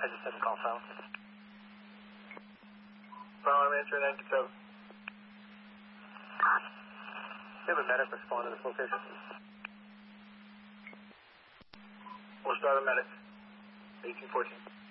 I just had to call phone. Phone, I'm answering 97. We have a medic respond to this location. We'll start a medic. 1814.